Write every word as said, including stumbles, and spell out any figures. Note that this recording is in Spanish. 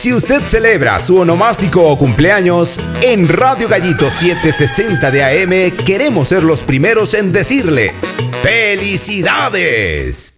si usted celebra su onomástico o cumpleaños, en Radio Gallito setecientos sesenta de A M queremos ser los primeros en decirle ¡felicidades!